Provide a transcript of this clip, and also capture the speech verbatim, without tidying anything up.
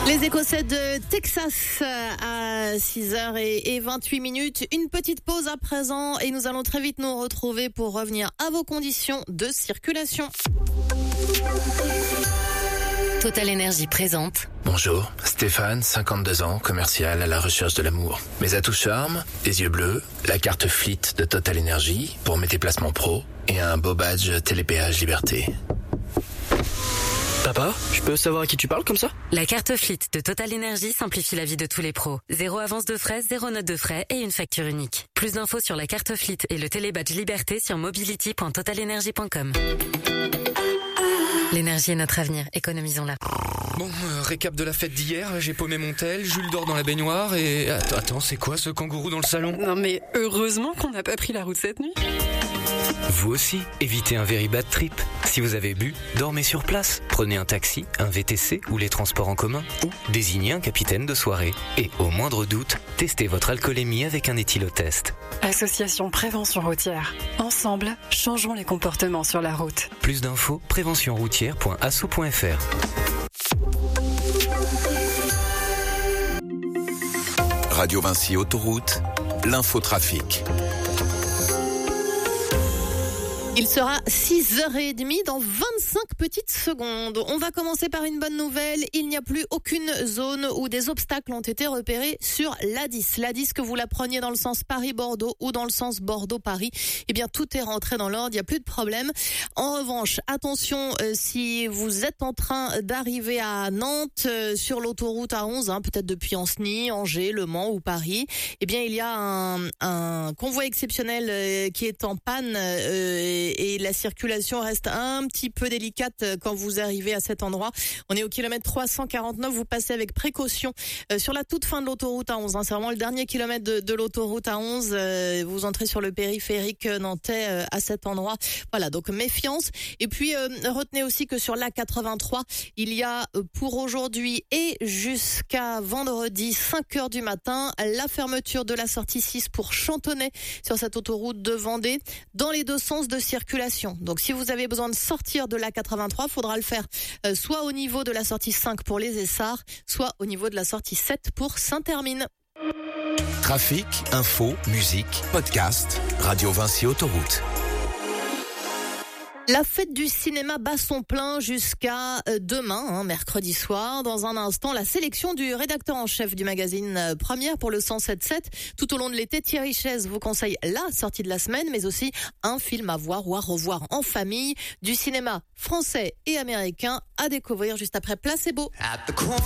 Les Écossais de Texas à six heures vingt-huit minutes. Une petite pause à présent et nous allons très vite nous retrouver pour revenir à vos conditions de circulation. Total Énergie présente. Bonjour, Stéphane, cinquante-deux ans, commercial à la recherche de l'amour. Mes atouts charme, des yeux bleus, la carte Fleet de Total Énergie pour mes déplacements pro et un beau badge Télépéage Liberté. Papa, je peux savoir à qui tu parles comme ça? La carte Fleet de Total Énergie simplifie la vie de tous les pros. Zéro avance de frais, zéro note de frais et une facture unique. Plus d'infos sur la carte Fleet et le télébadge Liberté sur mobility point total energy point com. L'énergie est notre avenir, économisons-la. Bon, euh, récap de la fête d'hier, j'ai paumé mon tel, Jules dort dans la baignoire et... Attends, attends, c'est quoi ce kangourou dans le salon? Non mais heureusement qu'on n'a pas pris la route cette nuit. Vous aussi, évitez un very bad trip. Si vous avez bu, dormez sur place. Prenez un taxi, un V T C ou les transports en commun. Ou désignez un capitaine de soirée. Et au moindre doute, testez votre alcoolémie avec un éthylotest. Association Prévention Routière. Ensemble, changeons les comportements sur la route. Plus d'infos, prévention routière point asso point f r. Radio Vinci Autoroute, l'infotrafic. Il sera six heures trente dans vingt-cinq petites secondes. On va commencer par une bonne nouvelle. Il n'y a plus aucune zone où des obstacles ont été repérés sur l'A dix. L'A dix, que vous la preniez dans le sens Paris-Bordeaux ou dans le sens Bordeaux-Paris, eh bien tout est rentré dans l'ordre, il n'y a plus de problème. En revanche, attention, euh, si vous êtes en train d'arriver à Nantes euh, sur l'autoroute A onze, hein, peut-être depuis Anceny, Angers, Le Mans ou Paris, eh bien il y a un, un convoi exceptionnel euh, qui est en panne euh, et la circulation reste un petit peu délicate quand vous arrivez à cet endroit. On est au kilomètre trois cent quarante-neuf, vous passez avec précaution euh, sur la toute fin de l'autoroute A onze, hein, c'est vraiment le dernier kilomètre de, de l'autoroute A onze, euh, vous entrez sur le périphérique nantais euh, à cet endroit. Voilà, donc méfiance. Et puis euh, retenez aussi que sur l'A quatre-vingt-trois, il y a euh, pour aujourd'hui et jusqu'à vendredi cinq heures du matin la fermeture de la sortie six pour Chantonnay sur cette autoroute de Vendée dans les deux sens de circulation. Donc si vous avez besoin de sortir de l'A quatre-vingt-trois, faudra le faire euh, soit au niveau de la sortie cinq pour les Essarts, soit au niveau de la sortie sept pour Saint-Hermine. Trafic, info, musique, podcast, Radio Vinci Autoroute. La fête du cinéma bat son plein jusqu'à demain, hein, mercredi soir. Dans un instant, la sélection du rédacteur en chef du magazine Première pour le cent sept sept. Tout au long de l'été, Thierry Chaise vous conseille la sortie de la semaine, mais aussi un film à voir ou à revoir en famille. Du cinéma français et américain à découvrir juste après Placebo.